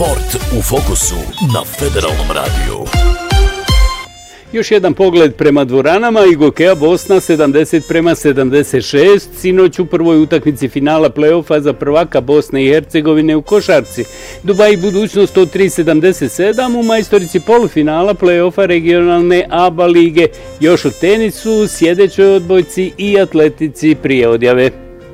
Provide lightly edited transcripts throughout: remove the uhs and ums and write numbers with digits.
Sport u fokusu na Federalnom radiju. Još jedan pogled prema dvoranama. Igokea Bosna 70-76. Sinoć u prvoj utakmici finala play-offa za prvaka Bosne i Hercegovine u košarci. Dubai budućnost 103-77 u majstorici polufinala play-offa regionalne ABA lige. Još u tenisu, sjedećoj odbojci i atletici prije odjave.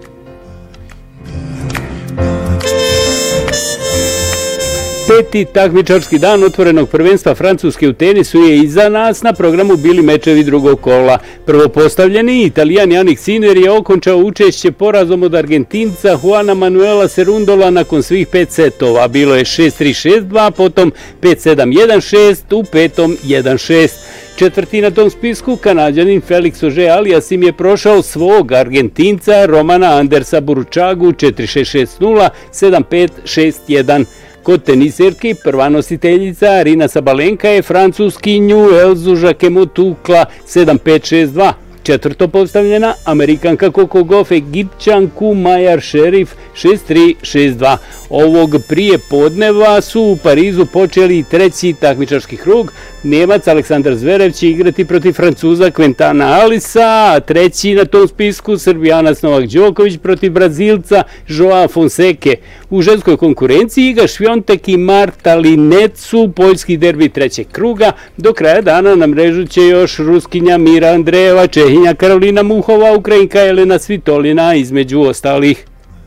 Peti takmičarski dan otvorenog prvenstva Francuske u tenisu je iza nas. Na programu bili mečevi drugog kola. Prvo postavljeni Italijan Jannik Sinner je okončao učešće porazom od Argentinca Juana Manuela Cerundola nakon svih 5 setova. Bilo je 6-3-6-2, potom 5-7-1-6, u petom 1-6. Četvrti na tom spisku Kanađanin Felix Auger-Aliassime je prošao svog Argentinca Romana Andersa Burruchagu 4-6-6-0, 7-5-6-1. Kod teniserki prva nositeljica Arina Sabalenka je francuskinju Elzu Jacquemot tukla 7-5-6-2. Četvrto postavljena Amerikanka Coco Gauff Egipćanku Mayar Sherif 6-3-6-2. Ovog prije podneva su u Parizu počeli treći takmičarski krug. Njemac Aleksandar Zverev će igrati protiv Francuza Quentana Alisa, a treći na tom spisku Srbijanac Novak Đoković protiv Brazilca Joao Fonseca. U ženskoj konkurenciji Iga Šviontek i Marta Linec su poljski derbi trećeg kruga. Do kraja dana na mrežu će još Ruskinja Mira Andreeva, Čehinja Karolina Muhova, Ukrajinka Elena Svitolina između ostalih.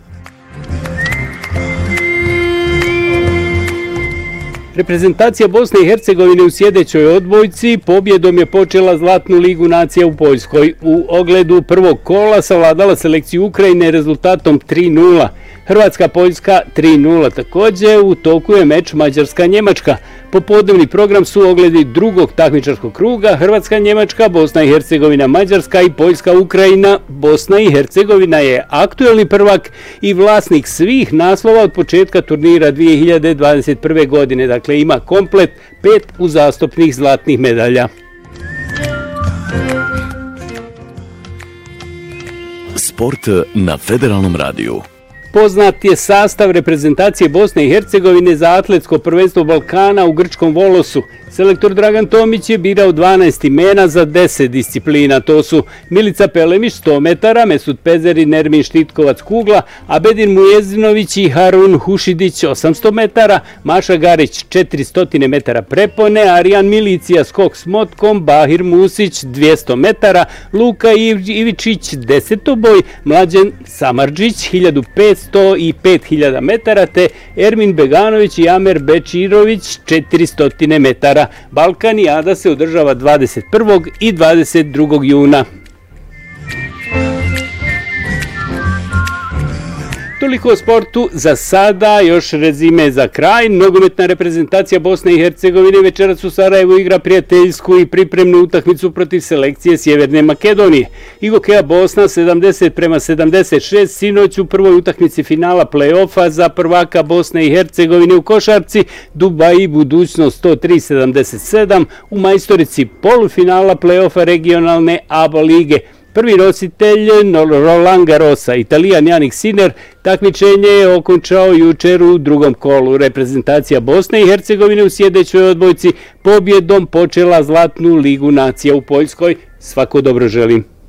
Reprezentacija Bosne i Hercegovine u sjedećoj odbojci pobjedom je počela Zlatnu ligu nacija u Poljskoj. U ogledu prvog kola savladala selekciju Ukrajine rezultatom 3-0. Hrvatska-Poljska 3-0 također. U toku je meč Mađarska-Njemačka. Popodnevni program su ogledi drugog takmičarskog kruga Hrvatska-Njemačka, Bosna i Hercegovina, Mađarska i Poljska-Ukrajina. Bosna i Hercegovina je aktuelni prvak i vlasnik svih naslova od početka turnira 2021. godine. Dakle, ima komplet 5 uzastopnih zlatnih medalja. Sport na Federalnom radiju. Poznat je sastav reprezentacije Bosne i Hercegovine za atletsko prvenstvo Balkana u grčkom Volosu. Selektor Dragan Tomić je birao 12 imena za 10 disciplina. To su Milica Pelemić 100 metara, Mesut Pezeri, Nermin Štitkovac kugla, Abedin Mujezinović i Harun Hušidić 800 metara, Maša Garić 400 metara prepone, Arijan Milicija skok s motkom, Bahir Musić 200 metara, Luka Ivičić 10-boj, Mlađen Samardžić 1500 i 5000 metara, te Ermin Beganović i Amer Bečirović 400 metara. Balkanijada se održava 21. i 22. juna. Toliko o sportu za sada, još rezime za kraj. Nogometna reprezentacija Bosne i Hercegovine večeras u Sarajevu igra prijateljsku i pripremnu utakmicu protiv selekcije Sjeverne Makedonije. Igokea Bosna 70-76 sinoć u prvoj utakmici finala play-offa za prvaka Bosne i Hercegovine u košarci. Dubai budućnost 103-77 u majstorici polufinala play-offa regionalne ABA lige. Prvi nositelj Roland Garrosa, Italijan Jannik Sinner, takmičenje je okončao jučer u drugom kolu. Reprezentacija Bosne i Hercegovine u sjedećoj odbojci pobjedom počela Zlatnu ligu nacija u Poljskoj. Svako dobro želim.